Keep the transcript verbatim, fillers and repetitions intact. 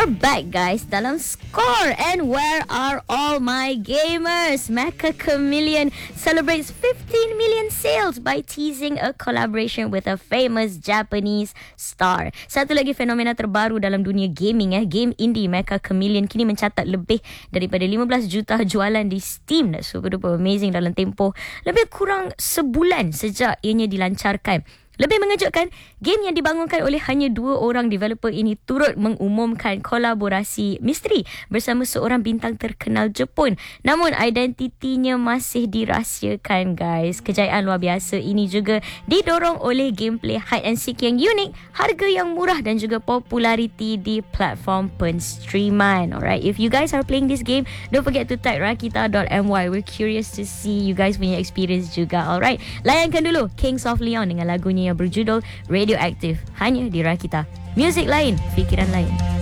We're back guys dalam Score. And where are all my gamers? Mecha Chameleon celebrates fifteen million sales by teasing a collaboration with a famous Japanese star. Satu lagi fenomena terbaru dalam dunia gaming eh. Game indie Mecha Chameleon kini mencatat lebih daripada lima belas juta jualan di Steam. That's super duper amazing dalam tempoh lebih kurang sebulan sejak ianya dilancarkan. Lebih mengejutkan, game yang dibangunkan oleh hanya dua orang developer ini turut mengumumkan kolaborasi misteri bersama seorang bintang terkenal Jepun. Namun identitinya masih dirahsiakan guys. Kejayaan luar biasa ini juga didorong oleh gameplay hide and seek yang unik, harga yang murah dan juga populariti di platform penstreaman. Alright, if you guys are playing this game, don't forget to tag rakita dot my. We're curious to see you guys punya experience juga. Alright, layankan dulu Kings of Leon dengan lagunya yang berjudul Radioactive, hanya di Rakita. Music lain, fikiran lain.